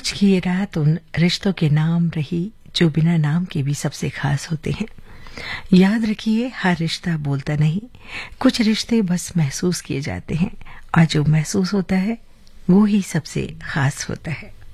कुछ की रात उन रिश्तों के नाम रही जो बिना नाम के भी सबसे खास होते हैं। याद रखिए, हर रिश्ता बोलता नहीं, कुछ रिश्ते बस महसूस किए जाते हैं और जो महसूस होता है वो ही सबसे खास होता है।